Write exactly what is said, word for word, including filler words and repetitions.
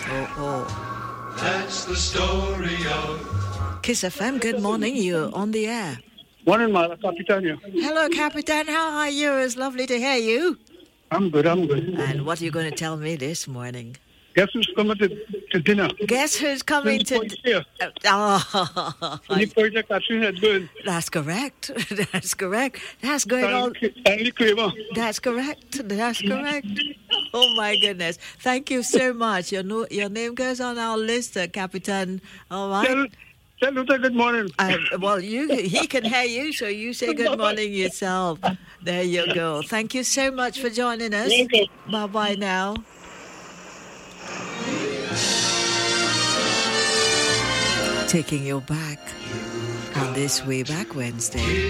oh, oh. That's the story of Kiss F M, good morning. You're on the air. Morning, Mala. Capitan here. Hello, Capitan. How are you? It's lovely to hear you. I'm good, I'm good. And what are you going to tell me this morning? Guess who's coming to, to dinner? Guess who's coming to... Here. Uh, oh, Any project that's doing. that's correct. That's correct. That's going on. Stanley Kramer. That's correct. That's correct. Oh, my goodness. Thank you so much. Your, no, your name goes on our list, uh, Capitan. All right. Tell, tell Luther good morning. Uh, well, you he can hear you, so you say good morning yourself. There you go. Thank you so much for joining us. Bye-bye now. Taking you back on this Way Back Wednesday.